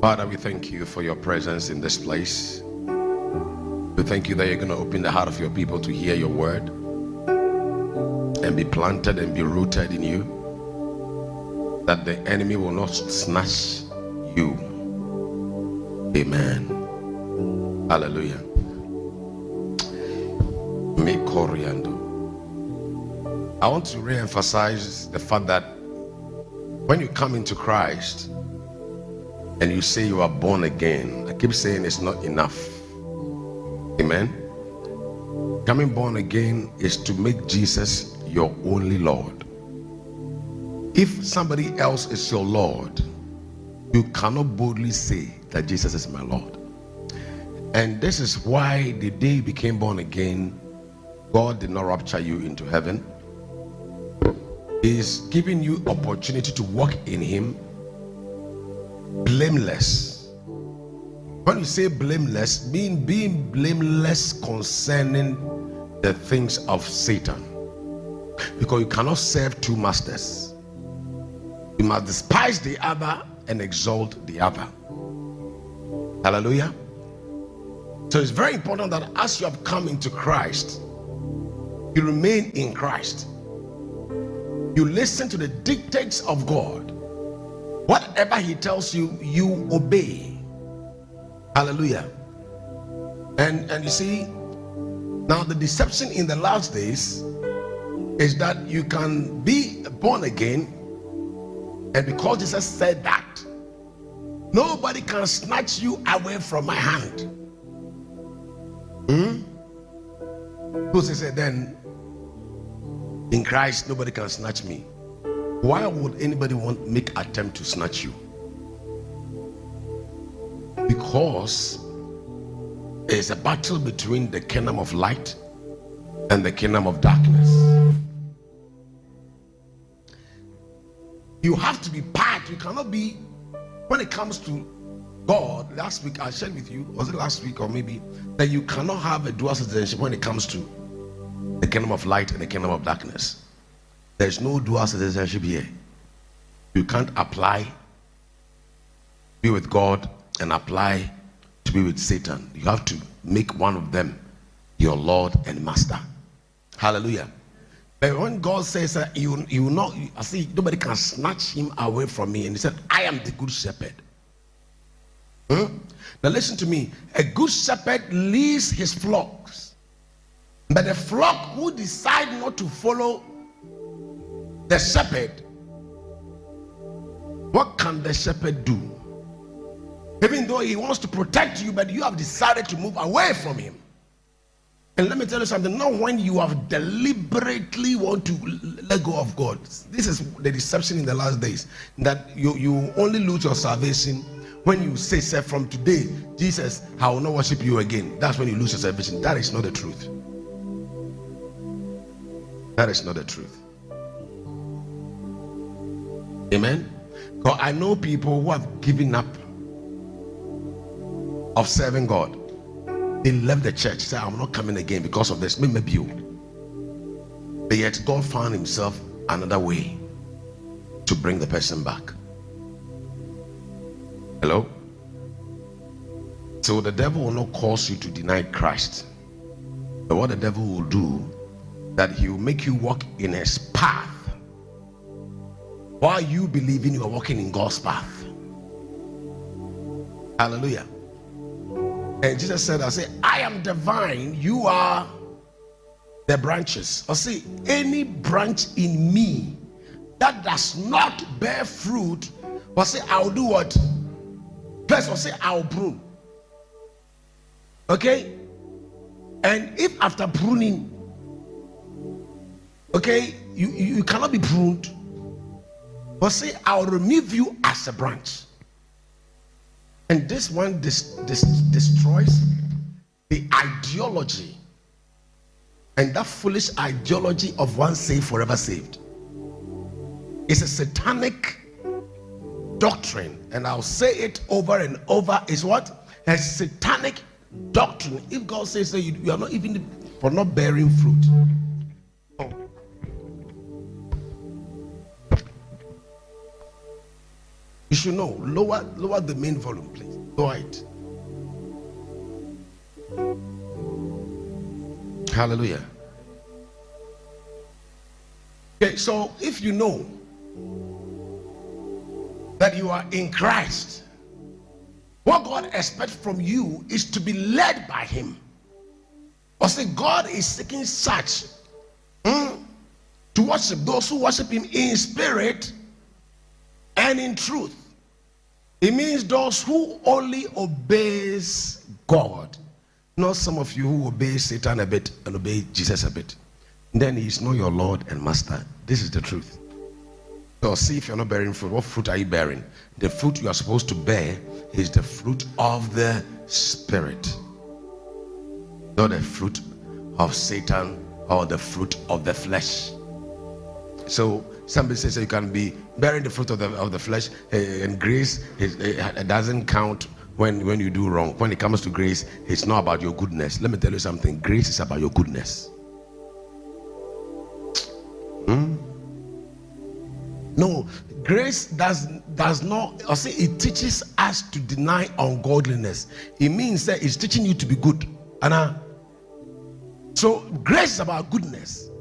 Father, we thank you for your presence in this place. We thank you that you're going to open the heart of your people to hear your word and be planted and be rooted in you, that the enemy will not snatch you. Amen. Hallelujah. Me coriando. I want to re-emphasize the fact that when you come into Christ and you say you are born again, I keep saying it's not enough. Amen. Coming born again is to make Jesus your only Lord. If somebody else is your Lord, you cannot boldly say that Jesus is my Lord. And this is why the day you became born again, God did not rapture you into heaven. He's giving you opportunity to walk in him blameless. When you say blameless, being blameless concerning the things of Satan, because you cannot serve two masters. You must despise the other and exalt the other. Hallelujah. So it's very important that as you have come into Christ, you remain in Christ. You listen to the dictates of God. Whatever he tells you, you obey. Hallelujah. And you see, now the deception in the last days is that you can be born again, and because Jesus said that, nobody can snatch you away from my hand. Because he said, then in Christ nobody can snatch me. Why would anybody want make attempt to snatch you? Because it's a battle between the kingdom of light and the kingdom of darkness. You have to be part. You cannot be, when it comes to God. Last week I shared with you, was it last week or maybe, that you cannot have a dual citizenship when it comes to the kingdom of light and the kingdom of darkness. There's no dual citizenship here. You can't apply, be with God and apply to be with Satan. You have to make one of them your Lord and Master. Hallelujah. But when God says that you will not, I see nobody can snatch him away from me, and he said, I am the good shepherd. Now listen to me. A good shepherd leads his flocks, but the flock who decide not to follow the shepherd, what can the shepherd do? Even though he wants to protect you, but you have decided to move away from him. And let me tell you something, not when you have deliberately want to let go of God. This is the deception in the last days, that you only lose your salvation when you say, from today, Jesus, I will not worship you again. That's when you lose your salvation. That is not the truth. That is not the truth. Amen. Because I know people who have given up of serving God. They left the church, said, I'm not coming again because of this. Maybe you. But yet God found himself another way to bring the person back. Hello? So the devil will not cause you to deny Christ. But what the devil will do, that he will make you walk in his path while you believing you are walking in God's path. Hallelujah. And Jesus said, I am the vine, you are the branches. Or see, any branch in me that does not bear fruit, or say, I'll do what? First, or say, I'll prune. Okay? And if after pruning, okay, you cannot be pruned, but say, I'll remove you as a branch. And this one destroys the ideology and that foolish ideology of once saved, forever saved. It's a satanic doctrine, and I'll say it over and over. Is what? A satanic doctrine. If God says that you are not even for not bearing fruit. Oh. You should know. Lower the main volume, please. Lower it. Hallelujah. Okay, so if you know that you are in Christ, what God expects from you is to be led by him. Or say God is seeking such to worship those who worship him in spirit and in truth. It means those who only obeys God, not some of you who obey Satan a bit and obey Jesus a bit. Then he is not your Lord and Master. This is the truth. So see if you're not bearing fruit. What fruit are you bearing? The fruit you are supposed to bear is the fruit of the Spirit, not the fruit of Satan or the fruit of the flesh. So somebody says you can be bearing the fruit of the flesh, and grace it doesn't count when you do wrong. When it comes to grace, it's not about your goodness. Let me tell you something. Grace is about your goodness. No, grace does not, or say it teaches us to deny ungodliness. It means that it's teaching you to be good. Anna. So grace is about goodness.